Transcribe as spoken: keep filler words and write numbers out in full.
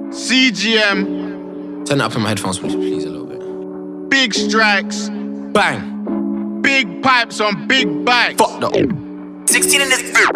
C G M. Turn it up in my headphones, please, please, a little bit. Big strikes. Bang. Big pipes on big bikes. Fuck that. sixteen in this.